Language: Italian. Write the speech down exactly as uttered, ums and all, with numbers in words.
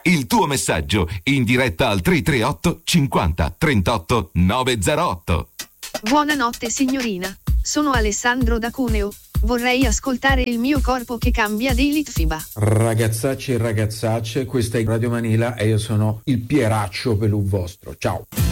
Il tuo messaggio in diretta al tre tre otto cinquanta trentotto novecentotto. Buonanotte signorina, sono Alessandro da Cuneo. Vorrei ascoltare Il mio corpo che cambia dei Litfiba. Ragazzacci e ragazzacce, questa è Radio Manila e io sono il Pieraccio Pelù vostro. Ciao.